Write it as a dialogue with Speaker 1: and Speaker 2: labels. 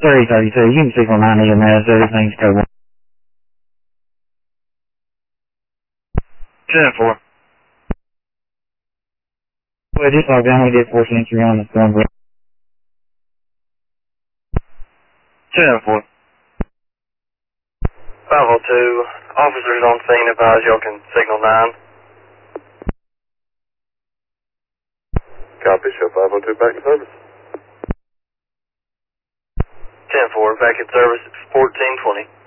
Speaker 1: 3032, you can signal 9 EMS, everything's code 1.
Speaker 2: 10-4.
Speaker 1: Well, just like down, we did force entry on the storm.
Speaker 2: 10-4.
Speaker 3: 502, officers on scene advise y'all can signal 9.
Speaker 4: Copy, show 502 back in service.
Speaker 3: 10-4, back in service, 1420.